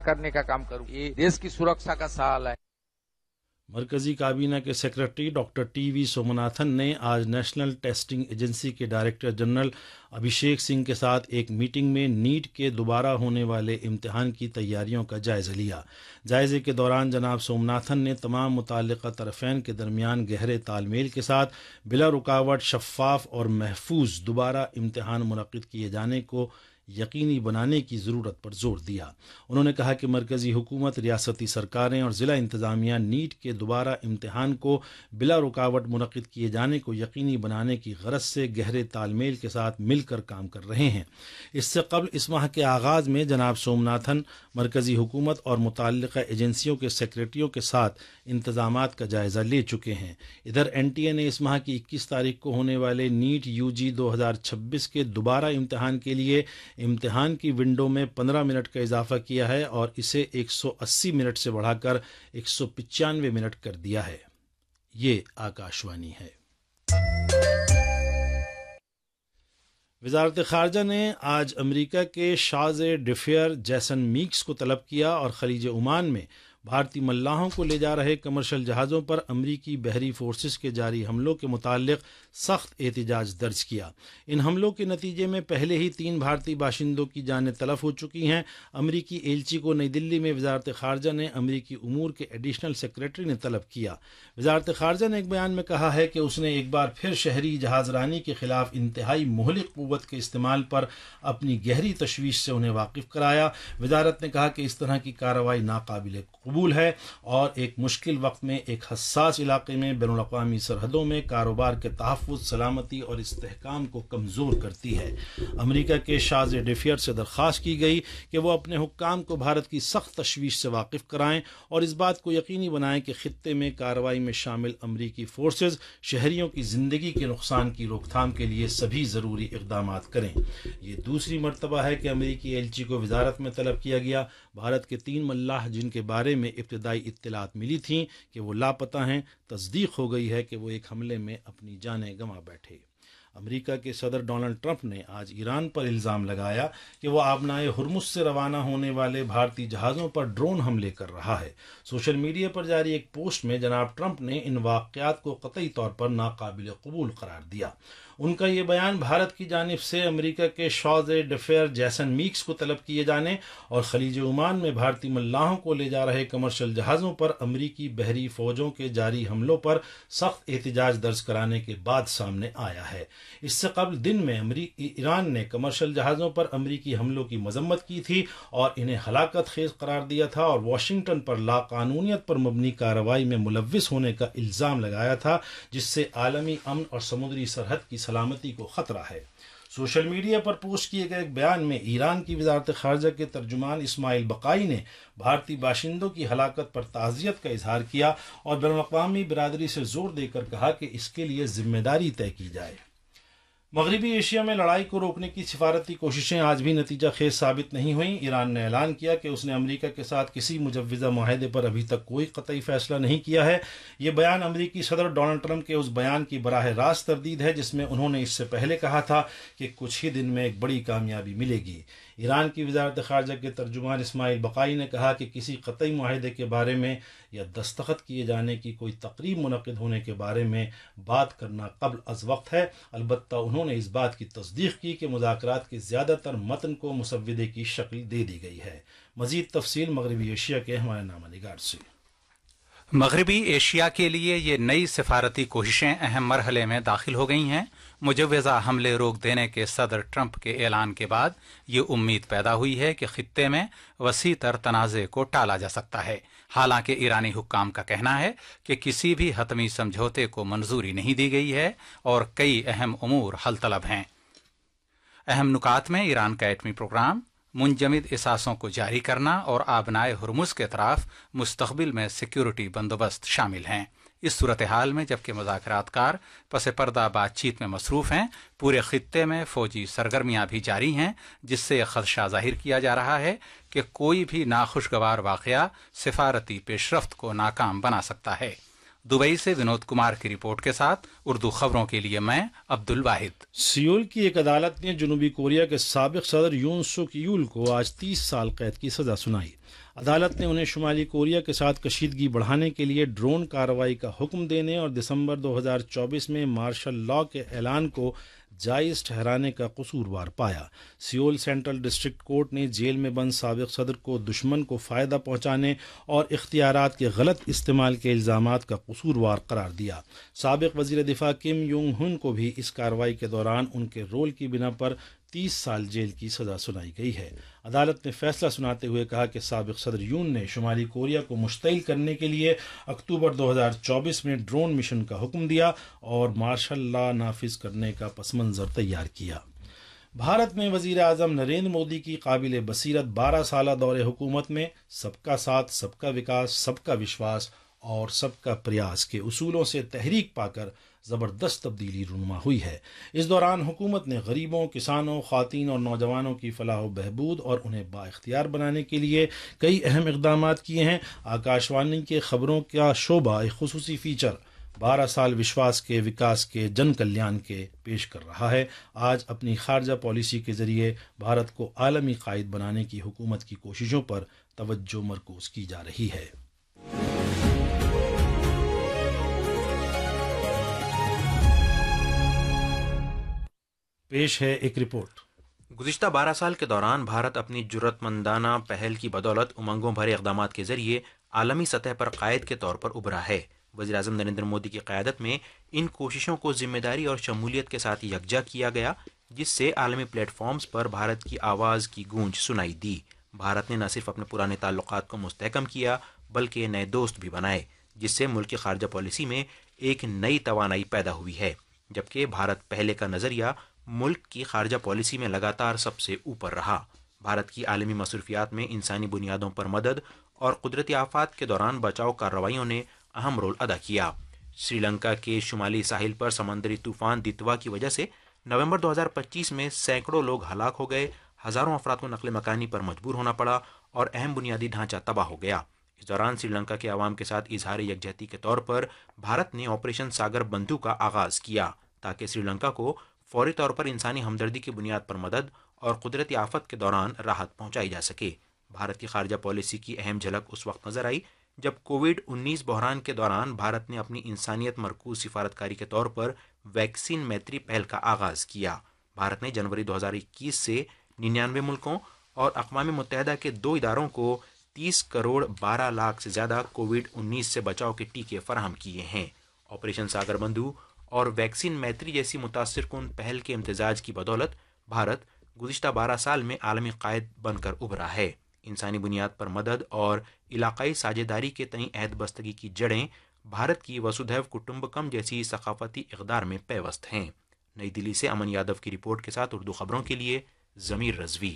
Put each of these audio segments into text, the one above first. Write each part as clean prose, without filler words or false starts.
करने का काम करूं। ये देश की सुरक्षा का सवाल है। मरकजी काबीना के सेक्रेटरी डॉक्टर टी.वी. सोमनाथन ने आज नेशनल टेस्टिंग एजेंसी के डायरेक्टर जनरल अभिषेक सिंह के साथ एक मीटिंग में नीट के दोबारा होने वाले इम्तिहान की तैयारियों का जायज़ा लिया। जायजे के दौरान जनाब सोमनाथन ने तमाम मुताल्लिक़ा तरफ़ैन के दरमियान गहरे तालमेल के साथ बिला रुकावट, शफ़ाफ़ और महफूज दोबारा इम्तिहान मुनक़्क़िद किए जाने को यकीनी बनाने की ज़रूरत पर जोर दिया। उन्होंने कहा कि मरकज़ी हुकूमत, रियासती सरकारें और ज़िला इंतज़ामिया नीट के दोबारा इम्तिहान को बिला रुकावट मुनक़्क़िद किए जाने को यकीनी बनाने की गरज से गहरे तालमेल के साथ मिलकर काम कर रहे हैं। इससे कबल इस माह के आगाज़ में जनाब सोमनाथन मरकज़ी हुकूमत और मुताल्लिक़ा एजेंसियों के सेक्रेटरियों के साथ इंतज़ामात का जायज़ा ले चुके हैं। इधर NTA ने इस माह की 21 तारीख को होने वाले नीट UG 2026 के दोबारा इम्तिहान के लिए इम्तिहान की विंडो में 15 मिनट का इजाफा किया है और इसे 180 मिनट से बढ़ाकर 195 मिनट कर दिया है। ये आकाशवाणी है। वज़ारत ख़ारजा ने आज अमेरिका के शाज़े डिफेयर जैसन मीक्स को तलब किया और खलीज ओमान में भारतीय मल्लाहों को ले जा रहे कमर्शल जहाज़ों पर अमरीकी बहरी फोर्सेस के जारी हमलों के मुताल्लिक़ सख्त एहतिजाज दर्ज किया। इन हमलों के नतीजे में पहले ही 3 भारतीय बाशिंदों की जानें तलफ हो चुकी हैं। अमरीकी एलची को नई दिल्ली में वज़ारत ख़ारजा ने अमरीकी उमूर के एडिशनल सेक्रेटरी ने तलब किया। वज़ारत ख़ारजा ने एक बयान में कहा है कि उसने एक बार फिर शहरी जहाज़रानी के ख़िलाफ़ इंतहाई मुहलिक क़ुव्वत के इस्तेमाल पर अपनी गहरी तशवीश से उन्हें वाकिफ़ कराया। वज़ारत ने कहा कि इस तरह की कार्रवाई नाकाबिल कबूल है और एक मुश्किल वक्त में एक हसास इलाके में बैनुल-अक़वामी सरहदों में कारोबार के तहफ़्फ़ुज़, सलामती और इस्तेहकाम को कमज़ोर करती है। अमेरिका के शाज़े डिफेयर से दरख्वास्त की गई कि वो अपने हुक्काम को भारत की सख्त तशवीश से वाकिफ़ कराएं और इस बात को यकीनी बनाएं कि खित्ते में कार्रवाई में शामिल अमरीकी फोर्सेज शहरियों की ज़िंदगी के नुकसान की रोकथाम के लिए सभी ज़रूरी इक़दामात करें। ये दूसरी मरतबा है कि अमरीकी एलची को वज़ारत में तलब किया गया। भारत के 3 मल्लाह जिनके बारे में इब्तिदाई इत्तलात मिली थीं कि वो लापता हैं, तस्दीक हो गई है कि वो एक हमले में अपनी जानें गंवा बैठे। अमेरिका के सदर डोनाल्ड ट्रंप ने आज ईरान पर इल्ज़ाम लगाया कि वो आबनाए हुर्मुज़ से रवाना होने वाले भारतीय जहाज़ों पर ड्रोन हमले कर रहा है। सोशल मीडिया पर जारी एक पोस्ट में जनाब ट्रंप ने इन वाक़यात को क़तई तौर पर नाकाबिल कबूल करार दिया। उनका ये बयान भारत की जानिब से अमेरिका के शाज़े डिफेयर जैसन मीक्स को तलब किए जाने और खलीज ओमान में भारतीय मल्लाहों को ले जा रहे कमर्शल जहाज़ों पर अमरीकी बहरी फ़ौजों के जारी हमलों पर सख्त एहतिजाज दर्ज कराने के बाद सामने आया है। इससे कबल दिन में ईरान ने कमर्शल जहाज़ों पर अमरीकी हमलों की मजम्मत की थी और इन्हें हलाकत खेज करार दिया था और वाशिंगटन पर लाकानूनियत पर मबनी कार्रवाई में मुलव्विस होने का इल्ज़ाम लगाया था, जिससे आलमी अमन और समुद्री सरहद की सलामती को खतरा है। सोशल मीडिया पर पोस्ट किए गए एक बयान में ईरान की वज़ारत ख़ारजा के तर्जुमान इस्माइल बक़ाई ने भारतीय बाशिंदों की हलाकत पर ताज़ियत का इजहार किया और बैनुल-अक़वामी बिरादरी से जोर देकर कहा कि इसके लिए जिम्मेदारी तय की जाए। मगरबी एशिया में लड़ाई को रोकने की सिफारती कोशिशें आज भी नतीजा खेज साबित नहीं हुई। ईरान ने ऐलान किया कि उसने अमेरिका के साथ किसी मुजव्विज़ा मुआहदे पर अभी तक कोई कतई फैसला नहीं किया है। ये बयान अमेरिकी सदर डोनाल्ड ट्रंप के उस बयान की बराह रास्त तरदीद है जिसमें उन्होंने इससे पहले कहा था कि कुछ ही दिन में एक बड़ी कामयाबी मिलेगी। ईरान की वज़ारत ख़ारजा के तर्जुमान इस्माइल बक़ाई ने कहा कि किसी कतई मुआहदे के बारे में या दस्तखत किए जाने की कोई तकरीब मुनक़्क़िद होने के बारे में बात करना क़ब्ल अज़ वक्त है। अलबत्ता उन्होंने इस बात की तस्दीक की कि मुज़ाकरात के ज़्यादातर मतन को मुसव्विदे की शक्ल दे दी गई है। मज़ीद तफसील मगरबी एशिया के हमारे नामानिगार से। मगरबी एशिया के लिए ये नई सिफारती कोशिशें अहम मरहले में दाखिल हो गई हैं। मुजव्वज़ा हमले रोक देने के सदर ट्रंप के ऐलान के बाद ये उम्मीद पैदा हुई है कि खित्ते में वसी तर तनाज़े को टाला जा सकता है। हालांकि ईरानी हुक्काम का कहना है कि किसी भी हतमी समझौते को मंजूरी नहीं दी गई है और कई अहम उमूर हल तलब हैं। अहम नुकात में ईरान का एटमी प्रोग्राम, मुंजमिद असासों को जारी करना और आबनाए हुर्मुज़ के तरफ मुस्तक़बिल में सिक्योरिटी बंदोबस्त शामिल हैं। इस सूरत हाल में जबकि मुज़ाकरातकार पस पर्दा बातचीत में मसरूफ़ हैं, पूरे खित्ते में फ़ौजी सरगर्मियाँ भी जारी हैं, जिससे यह ख़दशा ज़ाहिर किया जा रहा है कि कोई भी नाखुशगवार वाक़या सिफारती पेशरफ्त को नाकाम बना सकता है। दुबई से विनोद कुमार की रिपोर्ट के साथ उर्दू खबरों के लिए मैं अब्दुल वाहिद। सियोल की एक अदालत ने जनूबी कोरिया के साबिक सदर यून सुक यूल को आज 30 साल कैद की सजा सुनाई। عدالت نے انہیں شمالی کوریا کے ساتھ کشیدگی بڑھانے کے لیے ڈرون کارروائی کا حکم دینے اور دسمبر 2024 میں مارشل لاء کے اعلان کو جائز ٹھہرانے کا قصوروار پایا۔ سیول سینٹرل ڈسٹرکٹ کورٹ نے جیل میں بند سابق صدر کو دشمن کو فائدہ پہنچانے اور اختیارات کے غلط استعمال کے الزامات کا قصوروار قرار دیا۔ سابق وزیر دفاع کم یونگ ہن کو بھی اس کارروائی کے دوران ان کے رول کی بنا پر 30 سال جیل کی سزا سنائی گئی ہے۔ عدالت نے فیصلہ سناتے ہوئے کہا کہ سابق صدر یون نے شمالی کوریا کو مشتعل کرنے کے لیے اکتوبر 2024 میں ڈرون مشن کا حکم دیا اور مارشل لا نافذ کرنے کا پس منظر تیار کیا۔ بھارت میں وزیر اعظم نریندر مودی کی قابل بصیرت 12 سالہ دور حکومت میں سب کا ساتھ، سب کا وکاس، سب کا وشواس اور سب کا پریاس کے اصولوں سے تحریک پا کر زبردست تبدیلی رونما ہوئی ہے۔ اس دوران حکومت نے غریبوں، کسانوں، خواتین اور نوجوانوں کی فلاح و بہبود اور انہیں بااختیار بنانے کے لیے کئی اہم اقدامات کیے ہیں۔ آکاش وانی کے خبروں کا شعبہ ایک خصوصی فیچر 12 سال وشواس کے، وکاس کے، جن کلیان کے پیش کر رہا ہے۔ آج اپنی خارجہ پالیسی کے ذریعے بھارت کو عالمی قائد بنانے کی حکومت کی کوششوں پر توجہ مرکوز کی جا رہی ہے۔ پیش ہے ایک رپورٹ۔ گزشتہ 12 سال کے دوران بھارت اپنی جرات مندانہ پہل کی بدولت امنگوں بھرے اقدامات کے ذریعے عالمی سطح پر قائد کے طور پر ابھرا ہے۔ وزیر اعظم نریندر مودی کی قیادت میں ان کوششوں کو ذمہ داری اور شمولیت کے ساتھ یکجا کیا گیا، جس سے عالمی پلیٹ فارمز پر بھارت کی آواز کی گونج سنائی دی۔ بھارت نے نہ صرف اپنے پرانے تعلقات کو مستحکم کیا بلکہ نئے دوست بھی بنائے، جس سے ملک کی خارجہ پالیسی میں ایک نئی توانائی پیدا ہوئی ہے، جبکہ بھارت پہلے کا نظریہ ملک کی خارجہ پالیسی میں لگاتار سب سے اوپر رہا۔ بھارت کی عالمی مصروفیات میں انسانی بنیادوں پر مدد اور قدرتی آفات کے دوران بچاؤ کارروائیوں نے اہم رول ادا کیا۔ سری لنکا کے شمالی ساحل پر سمندری طوفان دتوا کی وجہ سے نومبر 2025 میں سینکڑوں لوگ ہلاک ہو گئے، ہزاروں افراد کو نقل مکانی پر مجبور ہونا پڑا اور اہم بنیادی ڈھانچہ تباہ ہو گیا۔ اس دوران سری لنکا کے عوام کے ساتھ اظہار یکجہتی کے طور پر بھارت نے آپریشن ساگر بندھو کا آغاز کیا تاکہ سری لنکا کو فوری طور پر انسانی ہمدردی کی بنیاد پر مدد اور قدرتی آفت کے دوران راحت پہنچائی جا سکے۔ بھارت کی خارجہ پالیسی کی اہم جھلک اس وقت نظر آئی جب کووڈ-19 بحران کے دوران بھارت نے اپنی انسانیت مرکوز سفارتکاری کے طور پر ویکسین میتری پہل کا آغاز کیا۔ بھارت نے جنوری 2021 سے 99 ملکوں اور اقوام متحدہ کے 2 اداروں کو 30 کروڑ 12 لاکھ سے زیادہ کووڈ-19 سے بچاؤ کے ٹیکے فراہم کیے ہیں۔ آپریشن ساگر بندھو اور ویکسین میتری جیسی متاثر کن پہل کے امتزاج کی بدولت بھارت گزشتہ 12 سال میں عالمی قائد بن کر ابھرا ہے۔ انسانی بنیاد پر مدد اور علاقائی ساجھیداری کے تئیں عہد بستگی کی جڑیں بھارت کی وسودھیو کٹمبکم جیسی ثقافتی اقدار میں پیوست ہیں۔ نئی دلی سے امن یادو کی رپورٹ کے ساتھ اردو خبروں کے لیے ضمیر رضوی۔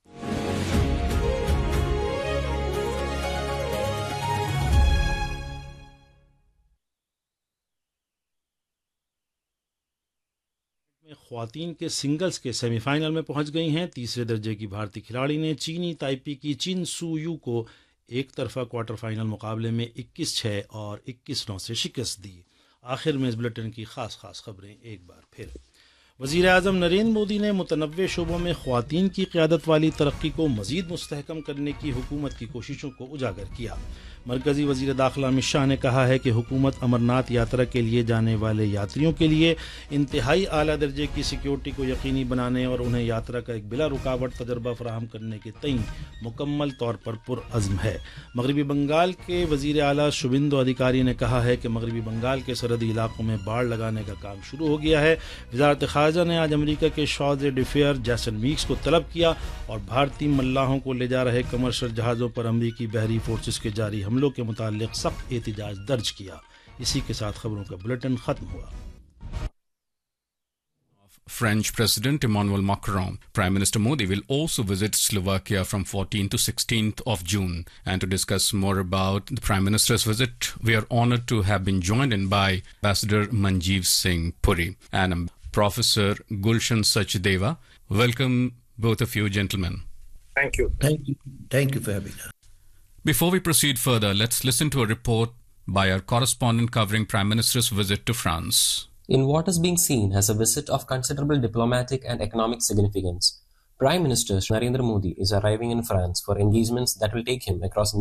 خواتین کے سنگلز کے سیمی فائنل میں پہنچ گئی ہیں۔ تیسرے درجے کی بھارتی کھلاڑی نے چینی تائپی کی چین سو یو کو ایک طرفہ کوارٹر فائنل مقابلے میں 21-6 اور 21-9 سے شکست دی۔ آخر میں اس بلیٹن کی خاص خبریں ایک بار پھر۔ وزیر اعظم نریندر مودی نے متنوع شعبوں میں خواتین کی قیادت والی ترقی کو مزید مستحکم کرنے کی حکومت کی کوششوں کو اجاگر کیا۔ مرکزی وزیر داخلہ امت شاہ نے کہا ہے کہ حکومت امرناتھ یاترا کے لیے جانے والے یاتریوں کے لیے انتہائی اعلیٰ درجے کی سیکیورٹی کو یقینی بنانے اور انہیں یاترا کا ایک بلا رکاوٹ تجربہ فراہم کرنے کے تئیں مکمل طور پر پرعزم ہے۔ مغربی بنگال کے وزیر اعلیٰ شوبھیندو ادھیکاری نے کہا ہے کہ مغربی بنگال کے سرحدی علاقوں میں باڑ لگانے کا کام شروع ہو گیا ہے۔ وزارت خارجہ نے آج امریکہ کے شاز ڈیفیئر جیسن میکس کو طلب کیا اور بھارتی ملاحوں کو لے جا رہے کمرشل جہازوں پر امریکی بحری فورسز کے جاری حملوں کے متعلق سخت احتجاج درج کیا۔ اسی کے ساتھ خبروں کا بلیٹن ختم ہوا۔ French President Emmanuel Macron. Prime Minister Modi will also visit Slovakia from 14th to 16th of June. And to discuss more about the Prime Minister's visit, we are honored to have been joined in by Ambassador Manjeev Singh Puri and Professor Gulshan Sachdeva. Welcome both of you gentlemen. Thank you. Thank you for having us. Before we proceed further, let's listen to a report by our correspondent covering Prime Minister's visit to France. In what is being seen as a visit of considerable diplomatic and economic significance, Prime Minister Narendra Modi is arriving in France for engagements that will take him across